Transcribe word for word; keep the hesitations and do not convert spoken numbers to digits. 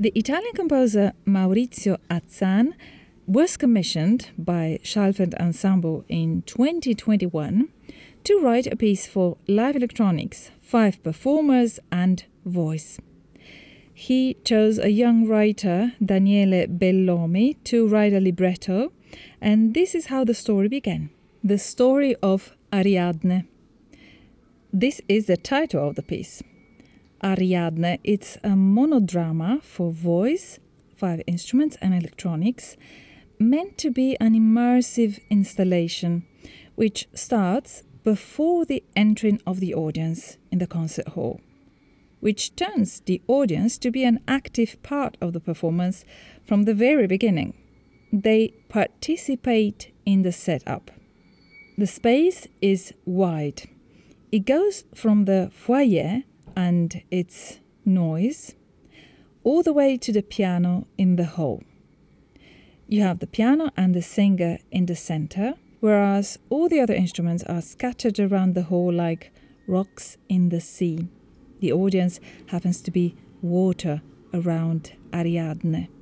The Italian composer Maurizio Azzan was commissioned by Schalfeld Ensemble in twenty twenty-one to write a piece for live electronics, five performers and voice. He chose a young writer, Daniele Bellomi, to write a libretto, and this is how the story began. The story of Ariadne. This is the title of the piece. Ariadne, it's a monodrama for voice, five instruments and electronics, meant to be an immersive installation which starts before the entering of the audience in the concert hall, which turns the audience to be an active part of the performance from the very beginning. They participate in the setup. The space is wide. It goes from the foyer and its noise all the way to the piano in the hall. You have the piano and the singer in the center, whereas all the other instruments are scattered around the hall like rocks in the sea. The audience happens to be water around Ariadne.